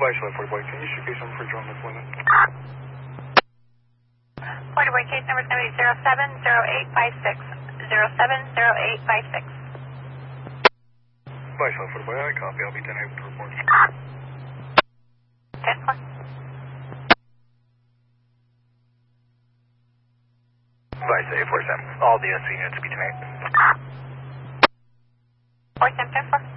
Vice 40 boy, can you issue case number for drone deployment? 40 boy, case number is going to be 070856. 070856. Vice 40 boy, I copy. I'll be 10 able to report. 10-4. Vice 847. All DSC units be tonight. 47-10-4.